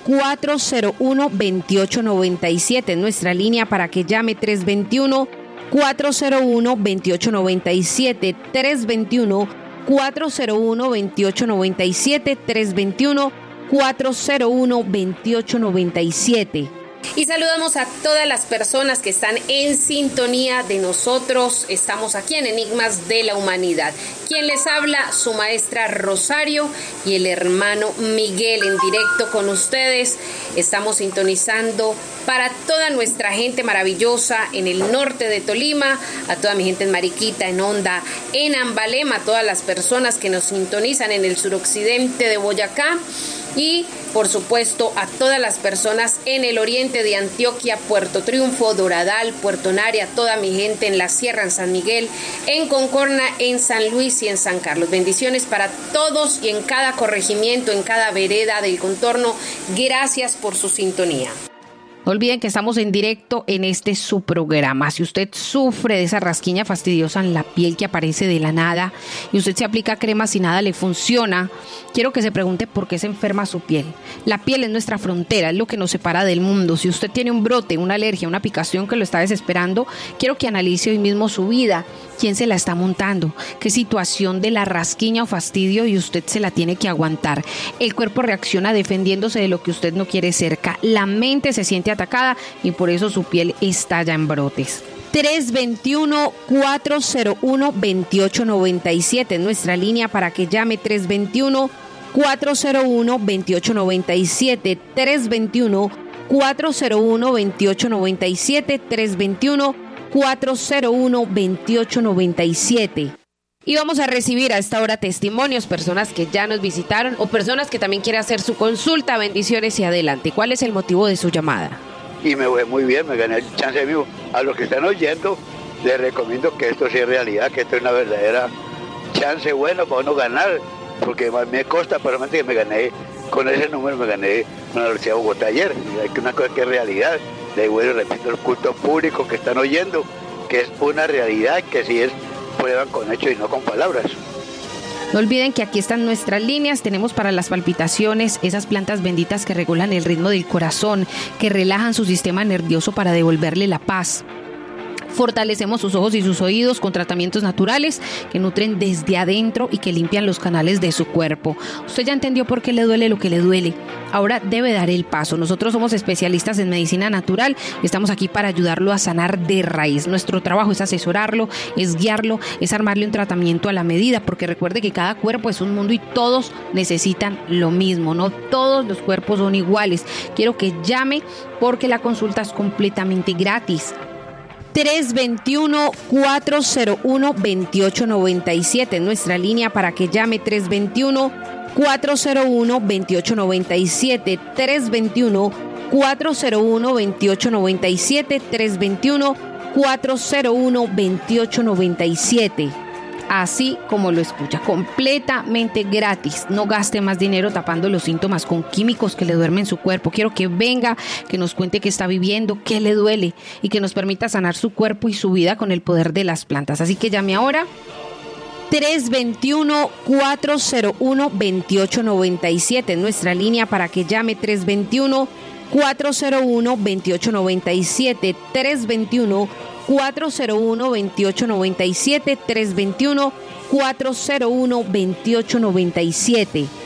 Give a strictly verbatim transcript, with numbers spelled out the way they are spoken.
cuatro cero uno, veintiocho noventa y siete. Nuestra línea para que llame tres dos uno, cuatro cero uno, veintiocho noventa y siete. tres dos uno, cuatro cero uno, veintiocho noventa y siete. tres dos uno, cuatro cero uno, veintiocho noventa y siete. Y saludamos a todas las personas que están en sintonía de nosotros. Estamos aquí en Enigmas de la Humanidad. Quien les habla, su maestra Rosario y el hermano Miguel en directo con ustedes. Estamos sintonizando para toda nuestra gente maravillosa en el norte de Tolima, a toda mi gente en Mariquita, en Honda, en Ambalema, a todas las personas que nos sintonizan en el suroccidente de Boyacá. Y, por supuesto, a todas las personas en el oriente de Antioquia, Puerto Triunfo, Doradal, Puerto Nari, toda mi gente en la Sierra, en San Miguel, en Concorna, en San Luis y en San Carlos. Bendiciones para todos y en cada corregimiento, en cada vereda del contorno. Gracias por su sintonía. No olviden que estamos en directo en este su programa. Si usted sufre de esa rasquiña fastidiosa en la piel que aparece de la nada y usted se aplica cremas y nada le funciona, quiero que se pregunte por qué se enferma su piel. La piel es nuestra frontera, es lo que nos separa del mundo. Si usted tiene un brote, una alergia, una picación que lo está desesperando, quiero que analice hoy mismo su vida. ¿Quién se la está montando? ¿Qué situación de la rasquiña o fastidio y usted se la tiene que aguantar? El cuerpo reacciona defendiéndose de lo que usted no quiere cerca. La mente se siente atacada y por eso su piel estalla en brotes. tres dos uno, cuatro cero uno, veintiocho noventa y siete. Nuestra línea para que llame tres dos uno, cuatro cero uno, veintiocho noventa y siete. tres dos uno, cuatro cero uno, veintiocho noventa y siete. tres dos uno, cuatro cero uno, veintiocho noventa y siete. Y vamos a recibir a esta hora testimonios, personas que ya nos visitaron o personas que también quieren hacer su consulta. Bendiciones y adelante. ¿Cuál es el motivo de su llamada? Y me fue muy bien, me gané el chance mío. A los que están oyendo, les recomiendo que esto sea realidad, que esto es una verdadera chance buena para uno ganar, porque más me consta personalmente que me gané, con ese número me gané en la Universidad de Bogotá ayer. Hay que una cosa que es realidad. Le vuelvo y repito, el culto público que están oyendo, que es una realidad, que sí es prueban con hechos y no con palabras. No olviden que aquí están nuestras líneas, tenemos para las palpitaciones, esas plantas benditas que regulan el ritmo del corazón, que relajan su sistema nervioso para devolverle la paz. Fortalecemos sus ojos y sus oídos con tratamientos naturales que nutren desde adentro y que limpian los canales de su cuerpo. Usted ya entendió por qué le duele lo que le duele. Ahora debe dar el paso. Nosotros somos especialistas en medicina natural y estamos aquí para ayudarlo a sanar de raíz. Nuestro trabajo es asesorarlo, es guiarlo, es armarle un tratamiento a la medida, porque recuerde que cada cuerpo es un mundo y todos necesitan lo mismo. No todos los cuerpos son iguales. Quiero que llame porque la consulta es completamente gratis. tres dos uno, cuatro cero uno, veintiocho noventa y siete. Nuestra línea para que llame tres dos uno, cuatro cero uno, veintiocho noventa y siete. tres dos uno, cuatro cero uno, veintiocho noventa y siete. tres dos uno, cuatro cero uno, veintiocho noventa y siete. Así como lo escucha, completamente gratis. No gaste más dinero tapando los síntomas con químicos que le duermen su cuerpo. Quiero que venga, que nos cuente qué está viviendo, qué le duele y que nos permita sanar su cuerpo y su vida con el poder de las plantas. Así que llame ahora. tres dos uno, cuatro cero uno, veintiocho noventa y siete. Nuestra línea para que llame tres dos uno, cuatro cero uno, veintiocho noventa y siete. tres dos uno, cuatro cero uno, veintiocho noventa y siete. tres dos uno, cuatro cero uno, veintiocho noventa y siete.